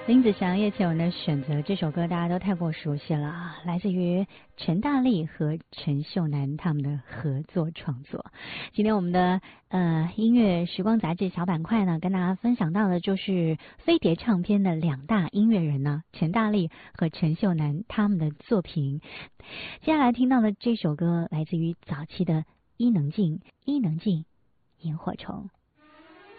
林子祥、叶倩文的选择，这首歌大家都太过熟悉了，来自于陈大力和陈秀楠他们的合作创作。今天我们的音乐时光杂志小板块呢，跟大家分享到的就是飞碟唱片的两大音乐人呢，陈大力和陈秀楠他们的作品。接下来听到的这首歌来自于早期的伊能静，萤火虫。